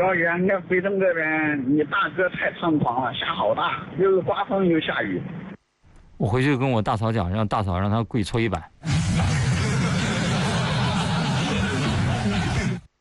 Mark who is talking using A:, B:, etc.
A: 小雨，俺回东这边，你大哥太猖狂了，下好大，又是刮风又下雨。
B: 我回去跟我大嫂讲，让大嫂让她跪搓衣板。